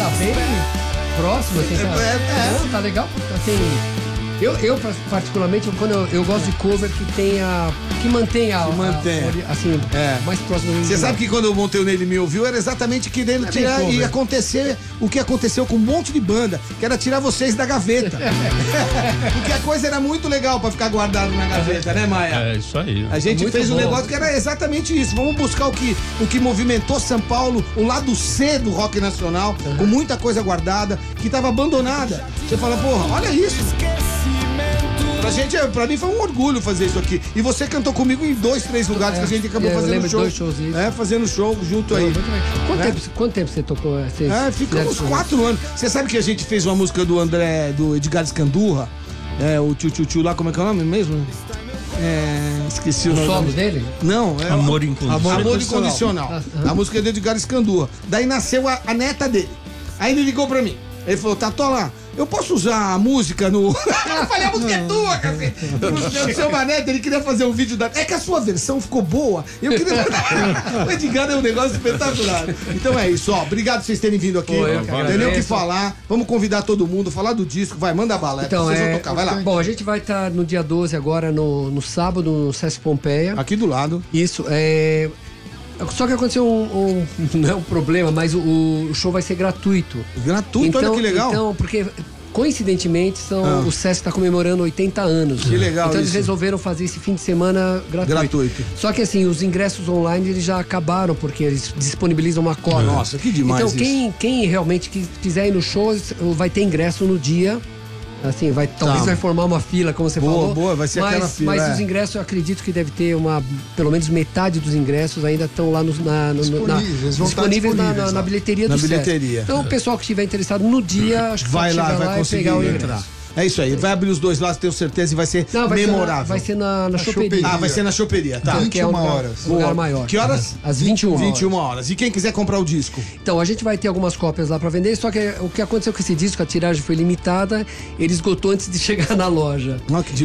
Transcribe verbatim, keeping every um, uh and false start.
tá bem próximo, assim, tá, É, é. Não, tá legal, assim, eu, eu particularmente, quando eu, eu gosto de cover que tenha, que mantenha, Que mantenha. a, assim, É. mais próximo do Você original. sabe que quando eu montei o Nele Me Ouviu, era exatamente querendo É tirar bem e cover. acontecer o que aconteceu com um monte de banda, que era tirar vocês da gaveta. Porque a coisa era muito legal pra ficar guardado na gaveta, né, Maia? É, isso aí. A gente Muito fez um bom. negócio que era exatamente isso. Vamos buscar o que, o que movimentou São Paulo, o lado C do rock nacional, com muita coisa guardada, que tava abandonada. Você fala, porra, olha isso. Pra gente, pra mim foi um orgulho fazer isso aqui. E você cantou comigo em dois, três lugares É, que a gente acabou é, eu fazendo lembro de show. dois shows, isso. É, fazendo show junto aí. Muito bem. Quanto, É. tempo, quanto tempo você tocou? Vocês É, fica fizeram uns isso? quatro anos. Você sabe que a gente fez uma música do André, do Edgar Escandurra? É, o tio tio tio lá, como é que é o nome mesmo? É, esqueci o O nome. solo da- dele? Não, é Amor o- Incondicional. Amor Incondicional. Ah, ah. A música é do Edgar Escandurra. Daí nasceu a, a neta dele. Aí ele ligou pra mim. Ele falou, Tatola, eu posso usar a música no... Eu falei, a música é tua, cacete. O seu Manete, ele queria fazer um vídeo da... É que a sua versão ficou boa. Eu queria... O Edgar é um negócio espetacular. Então é isso, ó. Obrigado por vocês terem vindo aqui. Pô, eu que Não tem nem o que agradeço. falar. Vamos convidar todo mundo, falar do disco. Vai, manda bala. Então, vocês vão é, tocar, vai lá. Bom, a gente vai estar no dia doze agora, no, no sábado, no Sesc Pompeia. Aqui do lado. Isso, é... Só que aconteceu um, um- não é um problema, mas o, o show vai ser gratuito. Gratuito, olha que legal. Então, porque coincidentemente são, Ah. o Sesc está comemorando oitenta anos. Que legal Então eles isso. resolveram fazer esse fim de semana gratuito. Gratuito. Só que assim, os ingressos online eles já acabaram, porque eles disponibilizam uma cópia. Nossa, que demais Então isso. quem, quem realmente quis- quiser ir no show vai ter ingresso no dia. Assim, vai, talvez Tá. vai formar uma fila, como você Boa, falou. boa, vai ser mas, aquela fila, Mas é. os ingressos, eu acredito que deve ter uma. Pelo menos metade dos ingressos ainda estão lá no, na, no, na, Disponíveis, vão estar disponíveis na, disponíveis na, lá. na bilheteria Na do Sesc. bilheteria. Então, o pessoal que estiver interessado no dia, acho que Vai pode lá, chegar vai lá e conseguir pegar o entrar. ingresso. É isso aí, vai abrir os dois lados, tenho certeza, e vai ser Não, vai memorável. Ser na, vai ser na, na choperia. choperia. Ah, vai ser na choperia, tá. que é um vinte e uma lugar- horas. um lugar Boa. maior. Que horas? Às vinte e uma horas. vinte e uma horas. E quem quiser comprar o disco? Então, a gente vai ter algumas cópias lá pra vender, só que o que aconteceu com esse disco, a tiragem foi limitada, ele esgotou antes de chegar na loja. Olha que